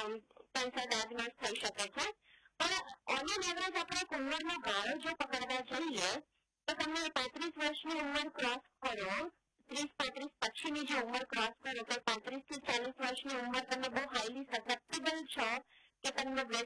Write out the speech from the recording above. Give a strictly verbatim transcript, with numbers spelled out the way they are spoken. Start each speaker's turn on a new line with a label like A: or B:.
A: Cancer diagnose થઈ શકે છે. પણ ઓન એન એવરેજ આપણે ઉંમરનો ગાળો જો પકડવા જઈએ તો તમે પાંત્રીસ વર્ષની ઉંમર ક્રોસ કરો, ત્રીસ પાંત્રીસ પછીની જે ઉંમર ક્રોસ કરો તો પાંત્રીસ થી ચાલીસ વર્ષની ઉંમર તમે બહુ હાઈલી સસેપ્ટેબલ છો કે તમને